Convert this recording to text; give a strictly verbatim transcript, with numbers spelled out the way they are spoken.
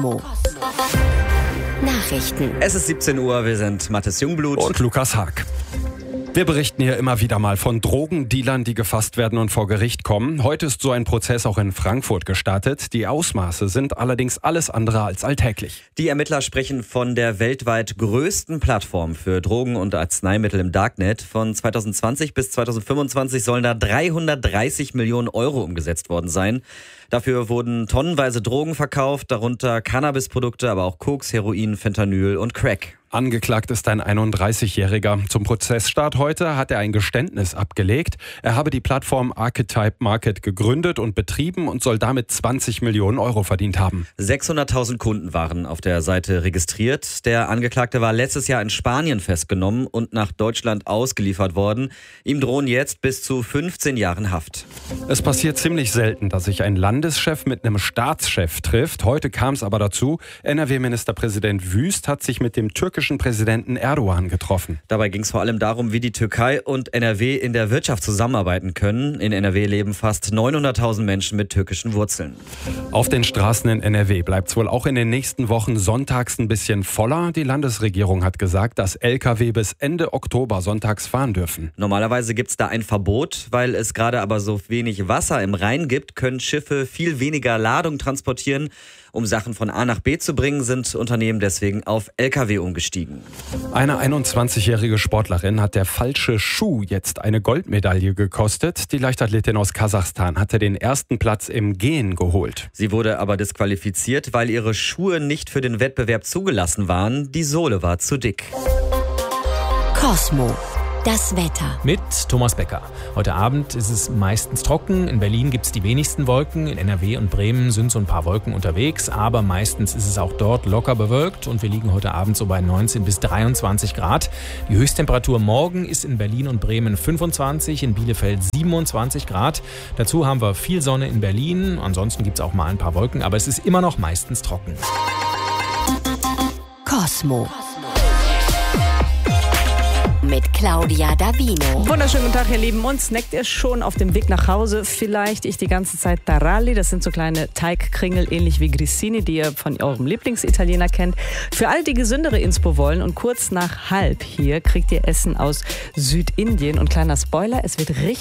Nachrichten. Es ist siebzehn Uhr, wir sind Mathis Jungblut und Lukas Haag. Wir berichten hier immer wieder mal von Drogendealern, die gefasst werden und vor Gericht kommen. Heute ist so ein Prozess auch in Frankfurt gestartet. Die Ausmaße sind allerdings alles andere als alltäglich. Die Ermittler sprechen von der weltweit größten Plattform für Drogen und Arzneimittel im Darknet. Von zweitausendzwanzig bis zweitausendfünfundzwanzig sollen da dreihundertdreißig Millionen Euro umgesetzt worden sein. Dafür wurden tonnenweise Drogen verkauft, darunter Cannabisprodukte, aber auch Koks, Heroin, Fentanyl und Crack. Angeklagt ist ein einunddreißigjähriger. Zum Prozessstart heute hat er ein Geständnis abgelegt. Er habe die Plattform Archetype Market gegründet und betrieben und soll damit zwanzig Millionen Euro verdient haben. sechshunderttausend Kunden waren auf der Seite registriert. Der Angeklagte war letztes Jahr in Spanien festgenommen und nach Deutschland ausgeliefert worden. Ihm drohen jetzt bis zu fünfzehn Jahren Haft. Es passiert ziemlich selten, dass sich ein Landeschef mit einem Staatschef trifft. Heute kam es aber dazu. N R W-Ministerpräsident Wüst hat sich mit dem türkischen Präsidenten Erdogan getroffen. Dabei ging es vor allem darum, wie die Türkei und N R W in der Wirtschaft zusammenarbeiten können. In N R W leben fast neunhunderttausend Menschen mit türkischen Wurzeln. Auf den Straßen in N R W bleibt es wohl auch in den nächsten Wochen sonntags ein bisschen voller. Die Landesregierung hat gesagt, dass L K W bis Ende Oktober sonntags fahren dürfen. Normalerweise gibt es da ein Verbot, weil es gerade aber so wenig Wasser im Rhein gibt, können Schiffe viel weniger Ladung transportieren. Um Sachen von A nach B zu bringen, sind Unternehmen deswegen auf L K W umgestiegen. Eine einundzwanzigjährige Sportlerin hat der falsche Schuh jetzt eine Goldmedaille gekostet. Die Leichtathletin aus Kasachstan hatte den ersten Platz im Gehen geholt. Sie wurde aber disqualifiziert, weil ihre Schuhe nicht für den Wettbewerb zugelassen waren. Die Sohle war zu dick. Cosmo. Das Wetter. Mit Thomas Becker. Heute Abend ist es meistens trocken. In Berlin gibt es die wenigsten Wolken. In N R W und Bremen sind so ein paar Wolken unterwegs. Aber meistens ist es auch dort locker bewölkt. Und wir liegen heute Abend so bei neunzehn bis dreiundzwanzig Grad. Die Höchsttemperatur morgen ist in Berlin und Bremen fünfundzwanzig, in Bielefeld siebenundzwanzig Grad. Dazu haben wir viel Sonne in Berlin. Ansonsten gibt es auch mal ein paar Wolken. Aber es ist immer noch meistens trocken. Cosmo. Mit Claudia Davino. Wunderschönen guten Tag, ihr Lieben. Und snackt ihr schon auf dem Weg nach Hause? Vielleicht ich die ganze Zeit Taralli. Das sind so kleine Teigkringel, ähnlich wie Grissini, die ihr von eurem Lieblingsitaliener kennt. Für all die gesündere Inspo wollen und kurz nach halb hier kriegt ihr Essen aus Südindien. Und kleiner Spoiler, es wird richtig